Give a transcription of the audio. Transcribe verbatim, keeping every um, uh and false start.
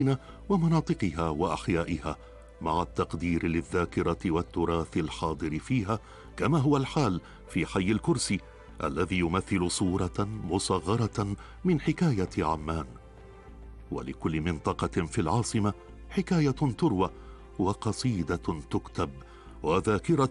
ومناطقها وأحيائها، مع التقدير للذاكرة والتراث الحاضر فيها، كما هو الحال في حي الكرسي الذي يمثل صورة مصغرة من حكاية عمان. ولكل منطقة في العاصمة حكاية تروى، وقصيدة تكتب، وذاكرة